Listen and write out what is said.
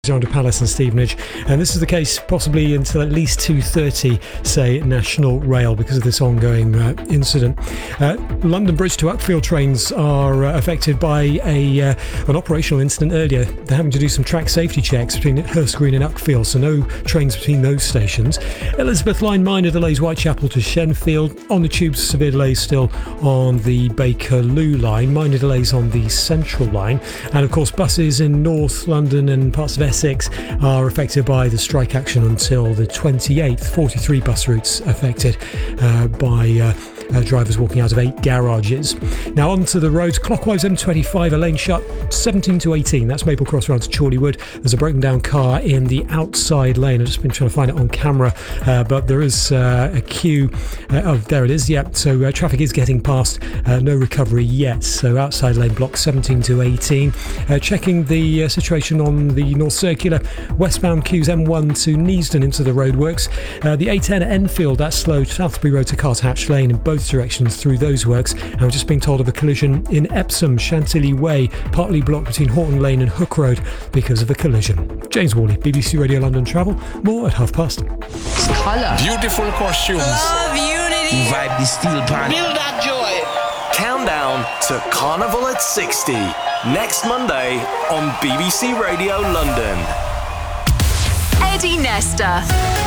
Under Palace and Stevenage, and this is the case possibly until at least 2:30, say National Rail, because of this ongoing incident. London Bridge to Uckfield trains are affected by an operational incident earlier. They're having to do some track safety checks between Hurst Green and Uckfield, so no trains between those stations. Elizabeth Line, minor delays Whitechapel to Shenfield. On the tubes, severe delays still on the Bakerloo line, minor delays on the Central line, and of course buses in North London and parts of Essex are affected by the strike action until the 28th. 43 bus routes affected by drivers walking out of 8 garages. Now onto the roads. Clockwise M25, a lane shut 17 to 18. That's Maple Cross round to Chorleywood. There's a broken down car in the outside lane. I've just been trying to find it on camera, but there is a queue. Oh, there it is. Yeah, so traffic is getting past. No recovery yet. So outside lane blocked 17 to 18. Checking the situation on the North Circular. Westbound queues M1 to Neasden into the roadworks. The A10 at Enfield, that's slow. Southbury Road to Carthatch Lane in both directions through those works. And we're just being told of a collision in Epsom, Chantilly Way, partly blocked between Horton Lane and Hook Road because of the collision. James Worley, BBC Radio London Travel. More at 30:30. Colour. Beautiful costumes. Love, unity. Vibe the steel pan. Build that joy. Countdown to Carnival at 60. Next Monday on BBC Radio London. Eddie Nesta.